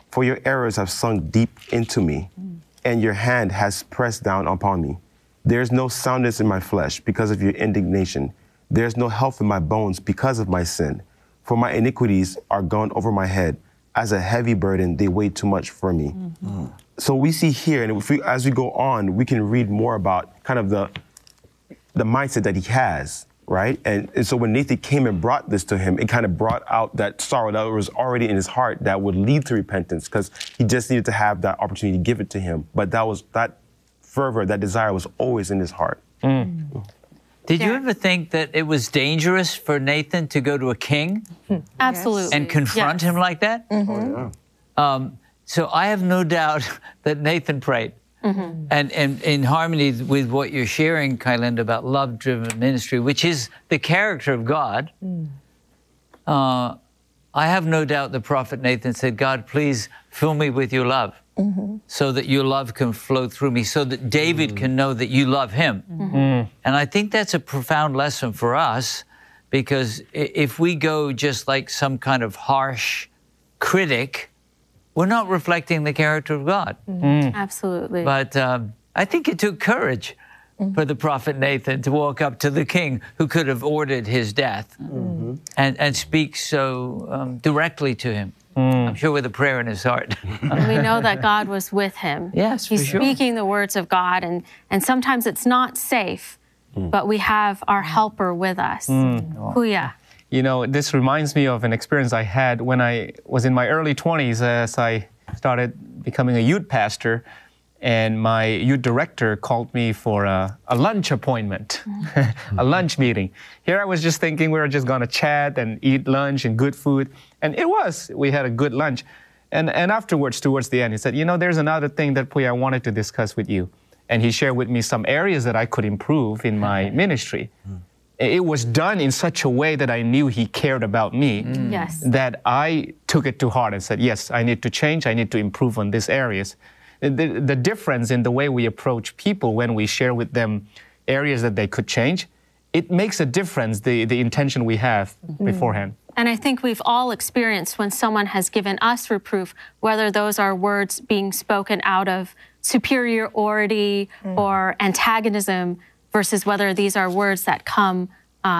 For your arrows have sunk deep into me, and your hand has pressed down upon me. There is no soundness in my flesh because of your indignation. There is no health in my bones because of my sin. For my iniquities are gone over my head. As a heavy burden, they weigh too much for me. So we see here, and as we go on, we can read more about kind of the mindset that he has, right? And so when Nathan came and brought this to him, it kind of brought out that sorrow that was already in his heart that would lead to repentance, because he just needed to have that opportunity to give it to him. But that fervor, that desire was always in his heart. Did you ever think that it was dangerous for Nathan to go to a king? Absolutely. And confront him like that? So I have no doubt that Nathan prayed. And in harmony with what you're sharing, Kylinda, about love-driven ministry, which is the character of God, I have no doubt the prophet Nathan said, God, please fill me with your love so that your love can flow through me, so that David can know that you love him. And I think that's a profound lesson for us, because if we go just like some kind of harsh critic, we're not reflecting the character of God. Absolutely. But I think it took courage for the prophet Nathan to walk up to the king who could have ordered his death and speak so directly to him. I'm sure with a prayer in his heart. And we know that God was with him. Yes, for He's sure. speaking the words of God, and sometimes it's not safe, but we have our helper with us. Huya. You know, this reminds me of an experience I had when I was in my early 20s as I started becoming a youth pastor, and my youth director called me for a lunch appointment, a lunch meeting. Here I was just thinking we were just going to chat and eat lunch and good food, and we had a good lunch. And afterwards, towards the end, he said, you know, there's another thing that I wanted to discuss with you. And he shared with me some areas that I could improve in my ministry. It was done in such a way that I knew he cared about me, that I took it to heart and said, yes, I need to change, I need to improve on these areas. The difference in the way we approach people when we share with them areas that they could change, it makes a difference, the intention we have beforehand. And I think we've all experienced when someone has given us reproof, whether those are words being spoken out of superiority or antagonism, versus whether these are words that come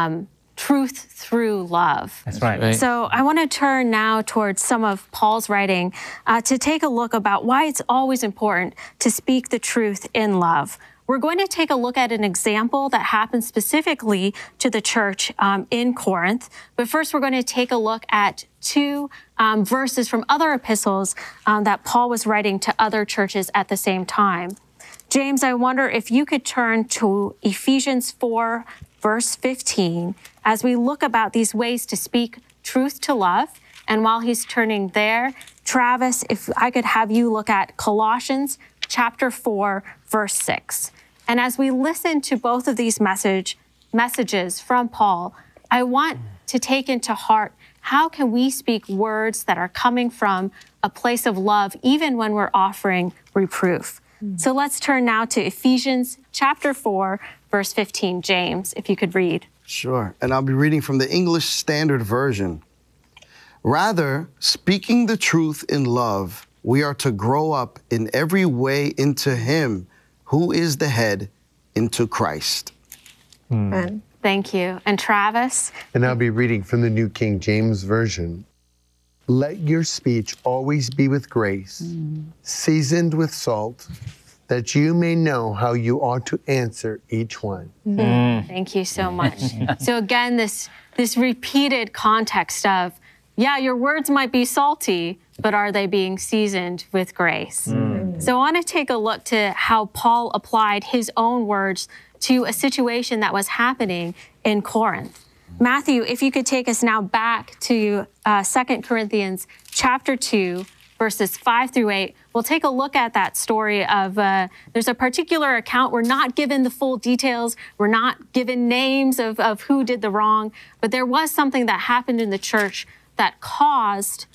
truth through love. That's right. So I want to turn now towards some of Paul's writing to take a look about why it's always important to speak the truth in love. We're going to take a look at an example that happened specifically to the church in Corinth. But first, we're going to take a look at two verses from other epistles that Paul was writing to other churches at the same time. James, I wonder if you could turn to Ephesians 4, verse 15, as we look about these ways to speak truth to love. And while he's turning there, Travis, if I could have you look at Colossians chapter 4, verse 6. And as we listen to both of these messages from Paul, I want to take into heart, how can we speak words that are coming from a place of love, even when we're offering reproof? So let's turn now to Ephesians chapter 4, verse 15. James, if you could read. Sure. And I'll be reading from the English Standard Version. Rather, speaking the truth in love, we are to grow up in every way into Him who is the head, into Christ. Amen. Thank you. And Travis? And I'll be reading from the New King James Version. Let your speech always be with grace, seasoned with salt, that you may know how you ought to answer each one. Thank you so much. So again, this repeated context of, yeah, your words might be salty, but are they being seasoned with grace? So I want to take a look to how Paul applied his own words to a situation that was happening in Corinth. Matthew, if you could take us now back to 2 Corinthians chapter 2, verses 5 through 8. We'll take a look at that story of, there's a particular account. We're not given the full details. We're not given names of who did the wrong. But there was something that happened in the church that caused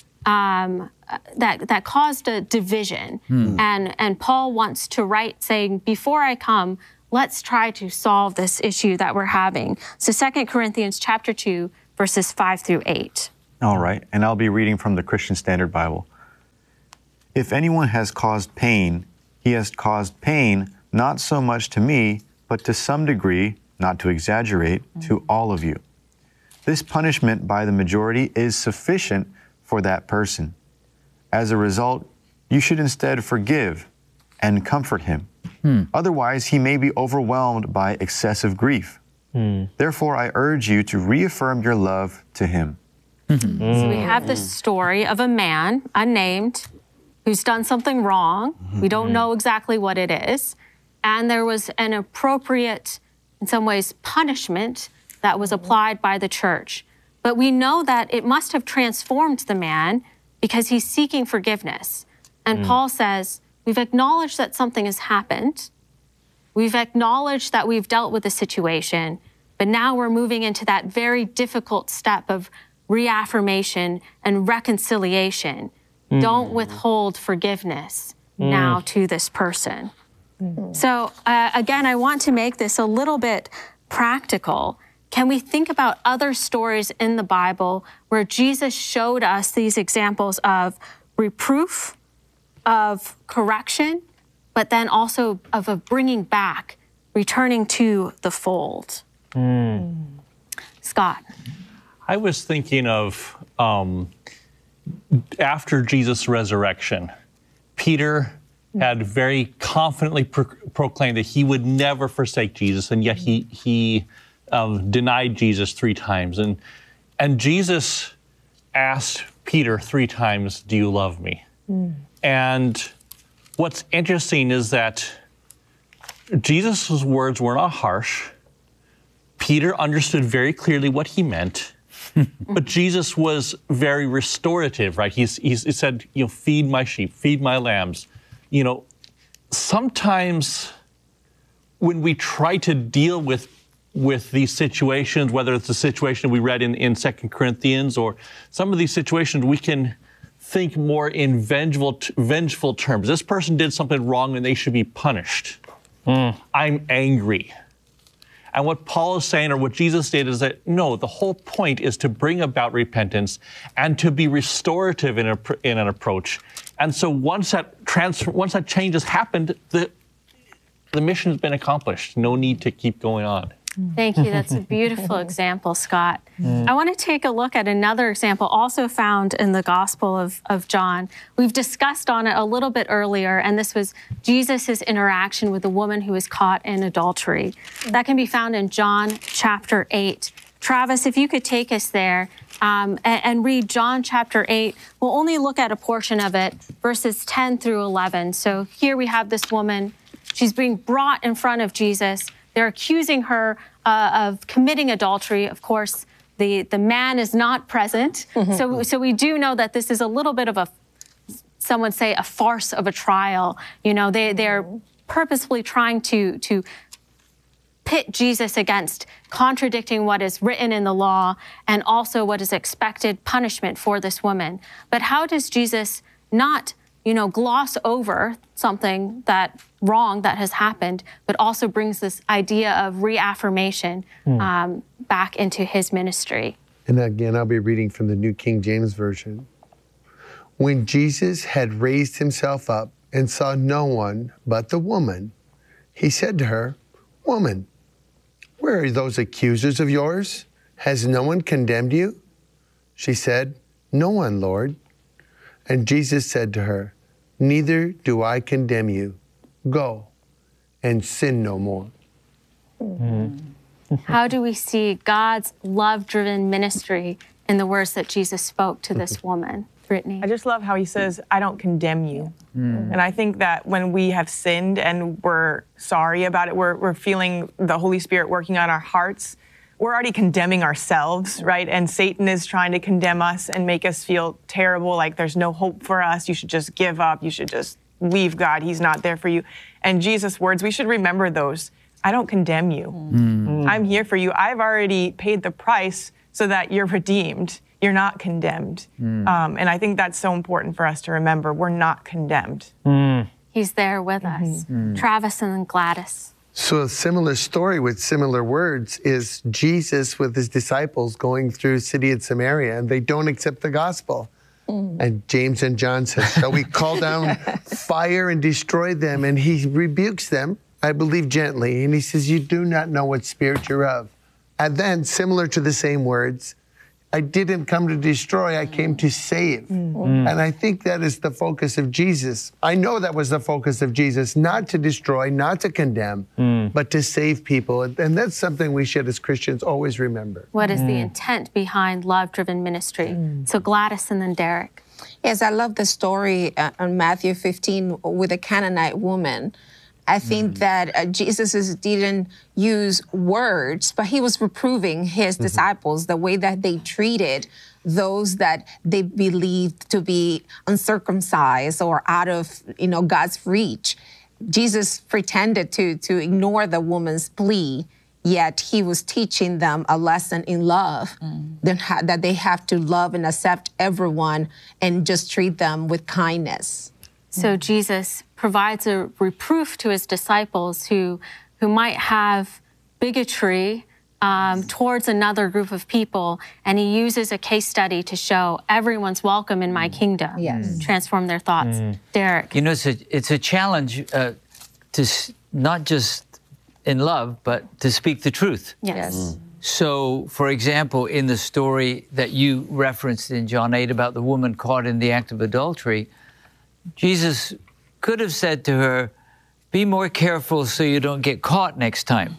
that caused a division. And Paul wants to write saying, before I come, let's try to solve this issue that we're having. So 2 Corinthians chapter 2, verses 5 through 8. All right, and I'll be reading from the Christian Standard Bible. If anyone has caused pain, he has caused pain not so much to me, but to some degree, not to exaggerate, to all of you. This punishment by the majority is sufficient for that person. As a result, you should instead forgive and comfort him. Otherwise, he may be overwhelmed by excessive grief. Therefore, I urge you to reaffirm your love to him. So we have this story of a man, unnamed, who's done something wrong. We don't know exactly what it is. And there was an appropriate, in some ways, punishment that was applied by the church. But we know that it must have transformed the man because he's seeking forgiveness. And Paul says, we've acknowledged that something has happened. We've acknowledged that we've dealt with the situation, but now we're moving into that very difficult step of reaffirmation and reconciliation. Don't withhold forgiveness now to this person. So again, I want to make this a little bit practical. Can we think about other stories in the Bible where Jesus showed us these examples of reproof, of correction, but then also of a bringing back, returning to the fold? Scott. I was thinking of after Jesus' resurrection, Peter had very confidently proclaimed that he would never forsake Jesus, and yet he denied Jesus 3 times. And Jesus asked Peter 3 times, "Do you love me?" And what's interesting is that Jesus' words were not harsh. Peter understood very clearly what he meant. But Jesus was very restorative, right? He said, feed my sheep, feed my lambs. Sometimes when we try to deal with these situations, whether it's the situation we read in 2 Corinthians or some of these situations, we can think more in vengeful terms. This person did something wrong and they should be punished. I'm angry. And what Paul is saying, or what Jesus did, is that no, the whole point is to bring about repentance and to be restorative in an approach. And so once that change has happened, the mission has been accomplished. No need to keep going on. Thank you. That's a beautiful example, Scott. I want to take a look at another example also found in the Gospel of John. We've discussed on it a little bit earlier, and this was Jesus' interaction with the woman who was caught in adultery. That can be found in John chapter 8. Travis, if you could take us there and read John chapter 8. We'll only look at a portion of it, verses 10 through 11. So here we have this woman. She's being brought in front of Jesus. They're accusing her of committing adultery. Of course, the man is not present. So we do know that this is a little bit of some would say, a farce of a trial. They're purposefully trying to pit Jesus against contradicting what is written in the law and also what is expected punishment for this woman. But how does Jesus not gloss over something wrong that has happened, but also brings this idea of reaffirmation back into his ministry? And again, I'll be reading from the New King James Version. When Jesus had raised himself up and saw no one but the woman, he said to her, "Woman, where are those accusers of yours? Has no one condemned you?" She said, "No one, Lord." And Jesus said to her, "Neither do I condemn you. Go and sin no more." How do we see God's love-driven ministry in the words that Jesus spoke to this woman? Brittany? I just love how he says, "I don't condemn you." And I think that when we have sinned and we're sorry about it, we're feeling the Holy Spirit working on our hearts, we're already condemning ourselves, right? And Satan is trying to condemn us and make us feel terrible, like there's no hope for us. You should just give up. You should just leave God. He's not there for you. And Jesus' words, we should remember those. I don't condemn you. I'm here for you. I've already paid the price so that you're redeemed. You're not condemned. And I think that's so important for us to remember. We're not condemned. He's there with us. Travis and then Gladys. So a similar story with similar words is Jesus with his disciples going through city and Samaria, and they don't accept the gospel. And James and John says, shall we call down fire and destroy them? And he rebukes them, I believe gently. And he says, you do not know what spirit you're of. And then, similar to the same words, I didn't come to destroy, I came to save. And I think that is the focus of Jesus. I know that was the focus of Jesus, not to destroy, not to condemn, but to save people. And that's something we should, as Christians, always remember. What is the intent behind love-driven ministry? So Gladys and then Derek. Yes, I love the story on Matthew 15 with the Canaanite woman. I think that Jesus didn't use words, but he was reproving his disciples, the way that they treated those that they believed to be uncircumcised or out of, God's reach. Jesus pretended to ignore the woman's plea, yet he was teaching them a lesson in love, that they have to love and accept everyone and just treat them with kindness. So Jesus provides a reproof to his disciples who might have bigotry towards another group of people, and he uses a case study to show everyone's welcome in my kingdom. Yes. Transform their thoughts. Derek. It's a challenge to not just in love, but to speak the truth. Yes. So, for example, in the story that you referenced in John 8 about the woman caught in the act of adultery, Jesus could have said to her, be more careful so you don't get caught next time.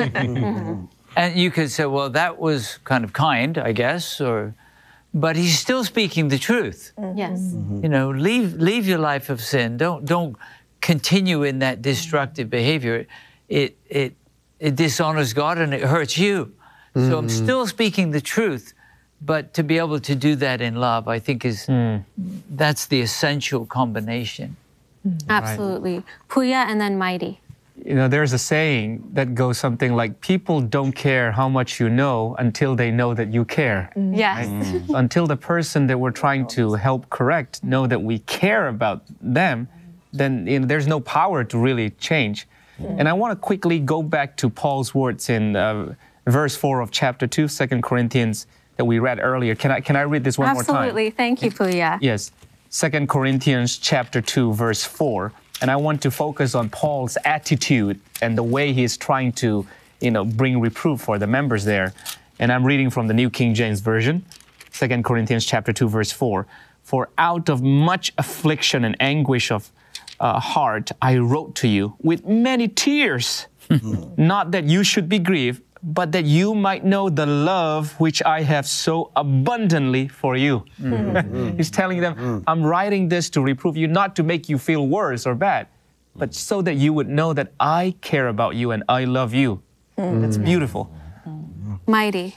And you could say, well, that was kind of kind, I guess, but he's still speaking the truth. Yes. Leave your life of sin. Don't continue in that destructive behavior. It dishonors God and it hurts you. So I'm still speaking the truth. But to be able to do that in love, I think that's the essential combination. Absolutely. Right. Puya and then Mighty. There's a saying that goes something like, people don't care how much you know until they know that you care. Yes. Right? Until the person that we're trying to help correct know that we care about them, then there's no power to really change. And I want to quickly go back to Paul's words in verse 4 of chapter 2, 2 Corinthians, that we read earlier. Can I read this one more time? Absolutely. Thank you, Puya. Yes. 2 Corinthians chapter 2, verse 4. And I want to focus on Paul's attitude and the way he is trying to, bring reproof for the members there. And I'm reading from the New King James Version, 2 Corinthians chapter 2, verse 4. For out of much affliction and anguish of heart, I wrote to you with many tears, not that you should be grieved, but that you might know the love which I have so abundantly for you. He's telling them, I'm writing this to reprove you, not to make you feel worse or bad, but so that you would know that I care about you and I love you. That's beautiful. Mighty.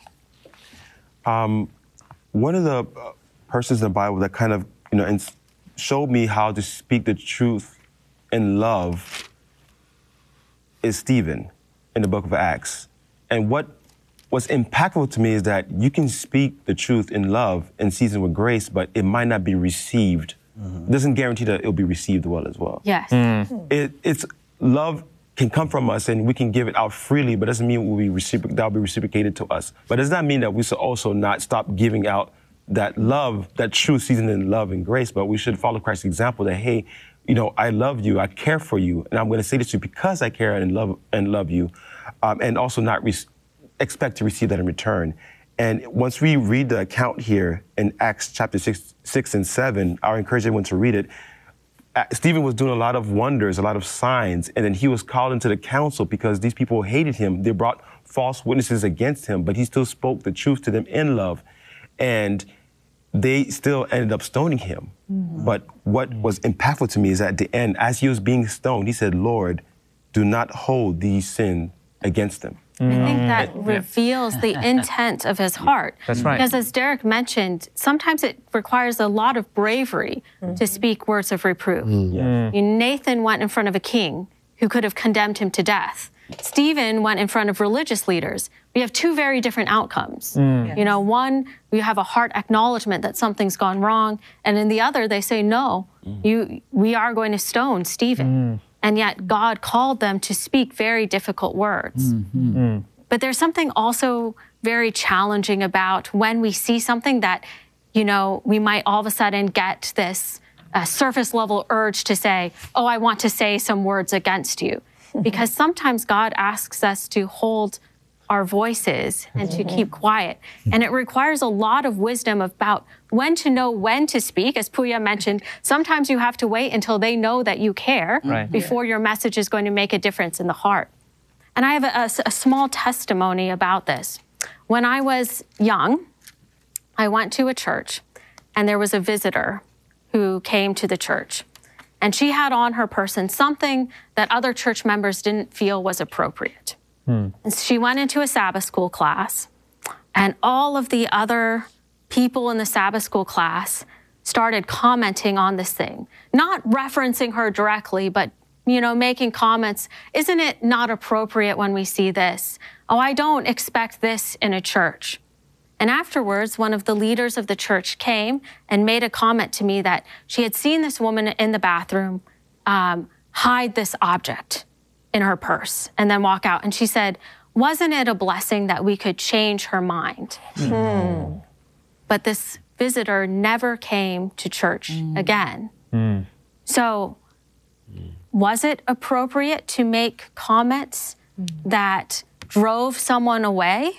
One of the persons in the Bible that kind of, showed me how to speak the truth in love is Stephen in the book of Acts. And what was impactful to me is that you can speak the truth in love and seasoned with grace, but it might not be received. It doesn't guarantee that it'll be received well as well. Yes. It's love can come from us and we can give it out freely, but doesn't mean that'll be reciprocated to us. But does that mean that we should also not stop giving out that love, that true seasoned in love and grace, but we should follow Christ's example that, hey, I love you, I care for you, and I'm going to say this to you because I care and love you. And also not expect to receive that in return. And once we read the account here in Acts chapter 6 and 7, I encourage everyone to read it. Stephen was doing a lot of wonders, a lot of signs, and then he was called into the council because these people hated him. They brought false witnesses against him, but he still spoke the truth to them in love. And they still ended up stoning him. But what was impactful to me is at the end, as he was being stoned, he said, Lord, do not hold these sins against them. I think that reveals the intent of his heart. That's right. Because as Derek mentioned, sometimes it requires a lot of bravery to speak words of reproof. Nathan went in front of a king who could have condemned him to death. Stephen went in front of religious leaders. We have two very different outcomes. One, we have a heart acknowledgement that something's gone wrong, and in the other, they say, no, we are going to stone Stephen. And yet God called them to speak very difficult words. But there's something also very challenging about when we see something that we might all of a sudden get this surface level urge to say, oh, I want to say some words against you. Because sometimes God asks us to hold our voices and to keep quiet. And it requires a lot of wisdom about when to know when to speak. As Puya mentioned, sometimes you have to wait until they know that you care before your message is going to make a difference in the heart. And I have a small testimony about this. When I was young, I went to a church and there was a visitor who came to the church. And she had on her person something that other church members didn't feel was appropriate. And she went into a Sabbath school class, and all of the other people in the Sabbath school class started commenting on this thing, not referencing her directly, but making comments. Isn't it not appropriate when we see this? Oh, I don't expect this in a church. And afterwards, one of the leaders of the church came and made a comment to me that she had seen this woman in the bathroom hide this object in her purse and then walk out. And she said, wasn't it a blessing that we could change her mind? But this visitor never came to church again. So was it appropriate to make comments that drove someone away?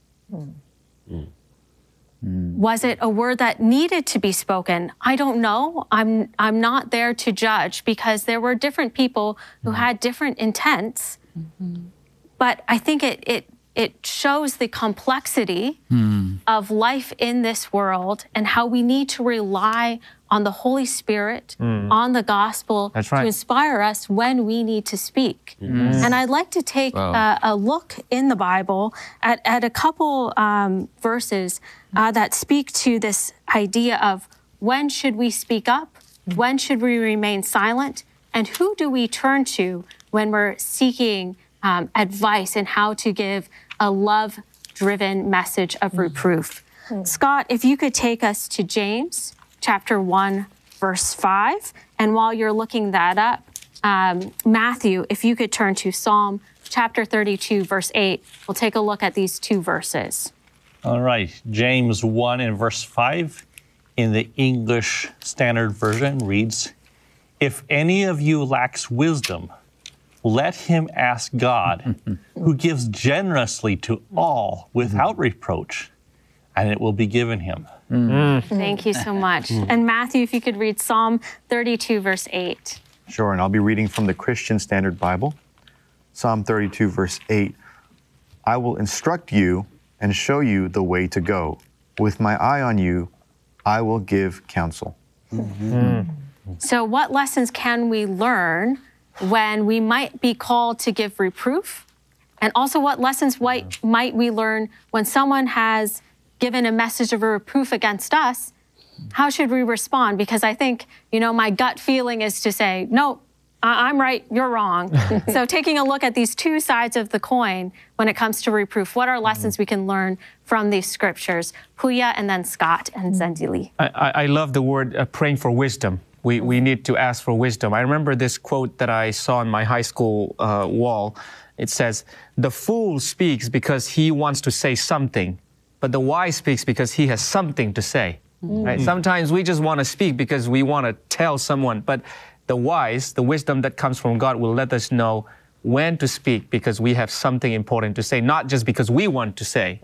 Was it a word that needed to be spoken? I don't know. I'm not there to judge because there were different people who had different intents. But I think it shows the complexity of life in this world and how we need to rely on the Holy Spirit, on the gospel to inspire us when we need to speak. And I'd like to take a look in the Bible at a couple verses that speak to this idea of when should we speak up, when should we remain silent, and who do we turn to when we're seeking advice in how to give a love-driven message of reproof. Scott, if you could take us to James chapter 1, verse 5. And while you're looking that up, Matthew, if you could turn to Psalm chapter 32, verse 8. We'll take a look at these two verses. All right, James 1 and verse 5 in the English Standard Version reads, "If any of you lacks wisdom, let him ask God, who gives generously to all without reproach, and it will be given him." Thank you so much. And Matthew, if you could read Psalm 32, verse 8. Sure, and I'll be reading from the Christian Standard Bible. Psalm 32, verse 8. "I will instruct you and show you the way to go. With my eye on you, I will give counsel." So what lessons can we learn when we might be called to give reproof? And also what lessons might we learn when someone has given a message of a reproof against us? How should we respond? Because I think, my gut feeling is to say, no, I'm right, you're wrong. So taking a look at these two sides of the coin when it comes to reproof, what are lessons we can learn from these scriptures? Puya and then Scott and Zendili. I love the word praying for wisdom. We need to ask for wisdom. I remember this quote that I saw on my high school wall. It says, "The fool speaks because he wants to say something, but the wise speaks because he has something to say." Right? Sometimes we just want to speak because we want to tell someone, but the wisdom that comes from God will let us know when to speak because we have something important to say, not just because we want to say.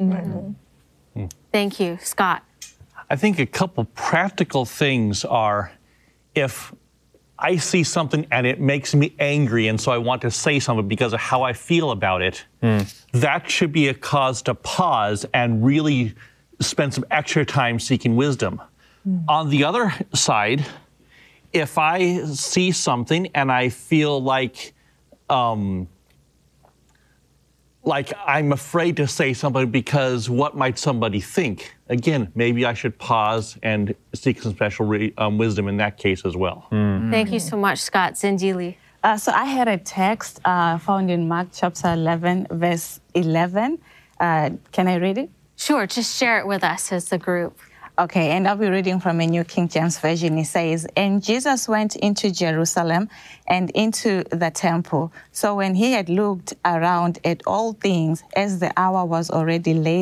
Thank you. Scott. I think a couple practical things are, if I see something and it makes me angry and so I want to say something because of how I feel about it, that should be a cause to pause and really spend some extra time seeking wisdom. On the other side, if I see something and I feel like I'm afraid to say something because what might somebody think? Again, maybe I should pause and seek some special wisdom in that case as well. Thank you so much, Scott. Zendili. So I had a text found in Mark chapter 11, verse 11. Can I read it? Sure, just share it with us as a group. Okay, and I'll be reading from a New King James Version. It says, "And Jesus went into Jerusalem and into the temple. So when he had looked around at all things, as the hour was already late,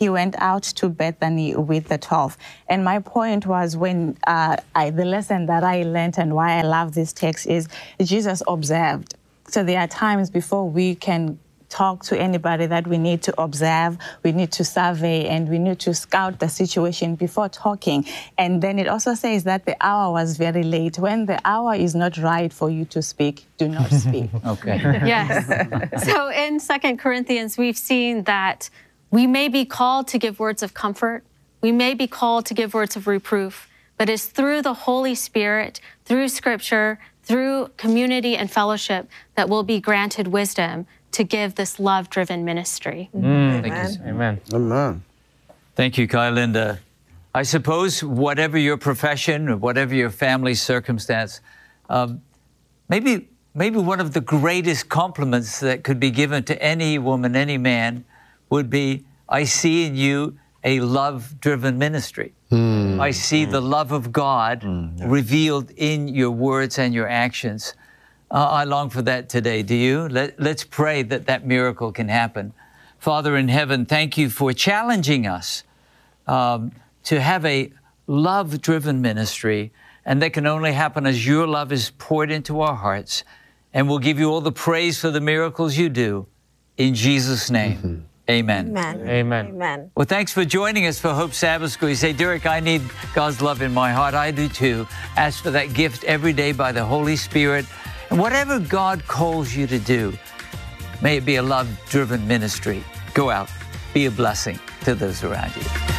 he went out to Bethany with the 12. And my point was when the lesson that I learned and why I love this text is Jesus observed. So there are times before we can talk to anybody that we need to observe, we need to survey, and we need to scout the situation before talking. And then it also says that the hour was very late. When the hour is not right for you to speak, do not speak. Okay. Yes. So in 2 Corinthians, we've seen that we may be called to give words of comfort. We may be called to give words of reproof, but it's through the Holy Spirit, through Scripture, through community and fellowship that we'll be granted wisdom to give this love-driven ministry. Thank you. Amen. Amen. Thank you, Kylinda. I suppose whatever your profession or whatever your family circumstance, maybe one of the greatest compliments that could be given to any woman, any man, would be, I see in you a love-driven ministry. I see the love of God revealed in your words and your actions. I long for that today. Do you? Let's pray that that miracle can happen. Father in heaven, thank you for challenging us to have a love-driven ministry, and that can only happen as your love is poured into our hearts. And we'll give you all the praise for the miracles you do. In Jesus' name, amen. Amen. Amen. Amen. Well, thanks for joining us for Hope Sabbath School. You say, Derek, I need God's love in my heart. I do too. Ask for that gift every day by the Holy Spirit. And whatever God calls you to do, may it be a love-driven ministry. Go out, be a blessing to those around you.